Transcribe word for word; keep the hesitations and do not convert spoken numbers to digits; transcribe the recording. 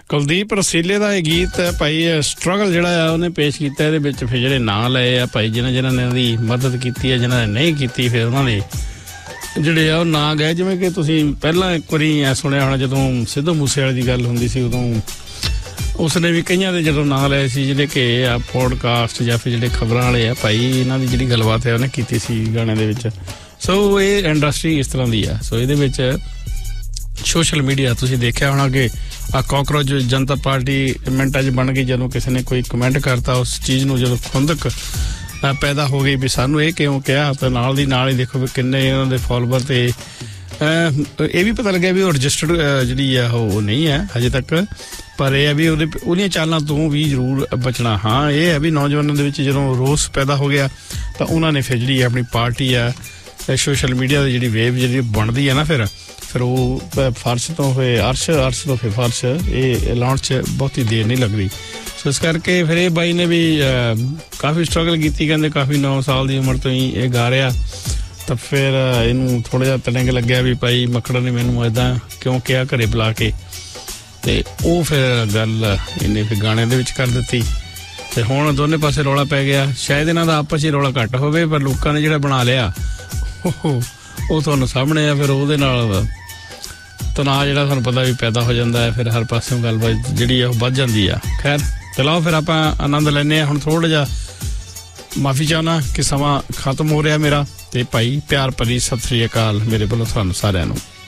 ਕੁਲਦੀਪ ਰਸੀਲੇ ਦਾ ਇਹ ਗੀਤ ਹੈ ਭਾਈ, ਸਟਰਗਲ ਜਿਹੜਾ ਆ ਉਹਨੇ ਪੇਸ਼ ਕੀਤਾ। ਇਹਦੇ ਵਿੱਚ ਫਿਰ ਜਿਹੜੇ ਨਾਂ ਲਏ ਆ ਭਾਈ, ਜਿਹਨਾਂ ਜਿਹਨਾਂ ਨੇ ਉਹਦੀ ਮਦਦ ਕੀਤੀ ਹੈ, ਜਿਹਨਾਂ ਨੇ ਨਹੀਂ ਕੀਤੀ, ਫਿਰ ਉਹਨਾਂ ਦੇ ਜਿਹੜੇ ਆ ਉਹ ਨਾਂ ਗਏ। ਜਿਵੇਂ ਕਿ ਤੁਸੀਂ ਪਹਿਲਾਂ ਇੱਕ ਵਾਰੀ ਐ ਸੁਣਿਆ ਹੋਣਾ, ਜਦੋਂ ਸਿੱਧੂ ਮੂਸੇਵਾਲੇ ਦੀ ਗੱਲ ਹੁੰਦੀ ਸੀ, ਉਦੋਂ ਉਸਨੇ ਵੀ ਕਈਆਂ ਦੇ ਜਦੋਂ ਨਾਂ ਲਏ ਸੀ, ਜਿਹੜੇ ਕਿ ਆ ਪੋਡਕਾਸਟ ਜਾਂ ਫਿਰ ਜਿਹੜੇ ਖਬਰਾਂ ਵਾਲੇ ਆ ਭਾਈ, ਇਹਨਾਂ ਦੀ ਜਿਹੜੀ ਗੱਲਬਾਤ ਹੈ ਉਹਨੇ ਕੀਤੀ ਸੀ ਗਾਣੇ ਦੇ ਵਿੱਚ। ਸੋ ਇਹ ਇੰਡਸਟਰੀ ਇਸ ਤਰ੍ਹਾਂ ਦੀ ਆ। ਸੋ ਇਹਦੇ ਵਿੱਚ ਸੋਸ਼ਲ ਮੀਡੀਆ ਤੁਸੀਂ ਦੇਖਿਆ ਹੋਣਾ ਕਿ ਆ ਕਾਕਰੋਚ ਜਨਤਾ ਪਾਰਟੀ ਮਿੰਟਾਂ 'ਚ ਬਣ ਗਈ। ਜਦੋਂ ਕਿਸੇ ਨੇ ਕੋਈ ਕਮੈਂਟ ਕਰਤਾ ਉਸ ਚੀਜ਼ ਨੂੰ, ਜਦੋਂ ਖੁੰਦਕ ਪੈਦਾ ਹੋ ਗਈ ਵੀ ਸਾਨੂੰ ਇਹ ਕਿਉਂ ਕਿਹਾ, ਤਾਂ ਨਾਲ ਦੀ ਨਾਲ ਹੀ ਦੇਖੋ ਵੀ ਕਿੰਨੇ ਉਹਨਾਂ ਦੇ ਫੋਲੋਵਰ। ਤੇ ਇਹ ਵੀ ਪਤਾ ਲੱਗਿਆ ਵੀ ਉਹ ਰਜਿਸਟਰਡ ਜਿਹੜੀ ਆ ਉਹ ਨਹੀਂ ਹੈ ਹਜੇ ਤੱਕ, ਪਰ ਇਹ ਹੈ ਵੀ ਉਹਦੇ ਉਹਦੀਆਂ ਚਾਲਾਂ ਤੋਂ ਵੀ ਜ਼ਰੂਰ ਬਚਣਾ। ਹਾਂ ਇਹ ਹੈ ਵੀ ਨੌਜਵਾਨਾਂ ਦੇ ਵਿੱਚ ਜਦੋਂ ਰੋਸ ਪੈਦਾ ਹੋ ਗਿਆ ਤਾਂ ਉਹਨਾਂ ਨੇ ਫਿਰ ਜਿਹੜੀ ਆਪਣੀ ਪਾਰਟੀ ਆ ਸੋਸ਼ਲ ਮੀਡੀਆ ਦੀ ਜਿਹੜੀ ਵੇਵ ਜਿਹੜੀ ਬਣਦੀ ਹੈ ਨਾ, ਫਿਰ ਫਿਰ ਉਹ ਫਰਸ਼ ਤੋਂ ਫਿਰ ਅਰਸ਼, ਅਰਸ਼ ਤੋਂ ਫਿਰ ਫਰਸ਼, ਇਹ ਲਾਉਣ 'ਚ ਬਹੁਤੀ ਦੇਰ ਨਹੀਂ ਲੱਗਦੀ। ਸੋ ਇਸ ਕਰਕੇ ਫਿਰ ਇਹ ਬਾਈ ਨੇ ਵੀ ਕਾਫੀ ਸਟਰਗਲ ਕੀਤੀ, ਕਹਿੰਦੇ ਕਾਫੀ ਨੌ ਸਾਲ ਦੀ ਉਮਰ ਤੋਂ ਹੀ ਇਹ ਗਾ ਰਿਹਾ। ਤਾਂ ਫਿਰ ਇਹਨੂੰ ਥੋੜ੍ਹਾ ਜਿਹਾ ਤੜੰਗ ਲੱਗਿਆ ਵੀ ਭਾਈ ਮੱਖੜ ਨੇ ਮੈਨੂੰ ਇੱਦਾਂ ਕਿਉਂ ਕਿਹਾ ਘਰੇ ਬੁਲਾ ਕੇ, ਤੇ ਉਹ ਫਿਰ ਗੱਲ ਇਹਨੇ ਫਿਰ ਗਾਣੇ ਦੇ ਵਿੱਚ ਕਰ ਦਿੱਤੀ। ਤੇ ਹੁਣ ਦੋਨੇ ਪਾਸੇ ਰੌਲਾ ਪੈ ਗਿਆ। ਸ਼ਾਇਦ ਇਹਨਾਂ ਦਾ ਆਪਸ 'ਚ ਰੌਲਾ ਘੱਟ ਹੋਵੇ, ਪਰ ਲੋਕਾਂ ਨੇ ਜਿਹੜਾ ਬਣਾ ਲਿਆ ਉਹ ਉਹ ਤੁਹਾਨੂੰ ਸਾਹਮਣੇ ਆ। ਫਿਰ ਉਹਦੇ ਨਾਲ ਤਣਾਅ ਜਿਹੜਾ ਤੁਹਾਨੂੰ ਪਤਾ ਵੀ ਪੈਦਾ ਹੋ ਜਾਂਦਾ ਹੈ, ਫਿਰ ਹਰ ਪਾਸਿਓਂ ਗੱਲਬਾਤ ਜਿਹੜੀ ਆ ਉਹ ਵੱਧ ਜਾਂਦੀ ਆ। ਖੈਰ ਚਲੋ ਫਿਰ ਆਪਾਂ ਆਨੰਦ ਲੈਂਦੇ ਹਾਂ। ਹੁਣ ਥੋੜ੍ਹਾ ਜਿਹਾ ਮਾਫੀ ਚਾਹੁੰਦਾ ਕਿ ਸਮਾਂ ਖਤਮ ਹੋ ਰਿਹਾ ਮੇਰਾ, ਤੇ ਭਾਈ ਪਿਆਰ ਭਰੀ ਸਤਿ ਸ੍ਰੀ ਅਕਾਲ ਮੇਰੇ ਵੱਲੋਂ ਤੁਹਾਨੂੰ ਸਾਰਿਆਂ ਨੂੰ।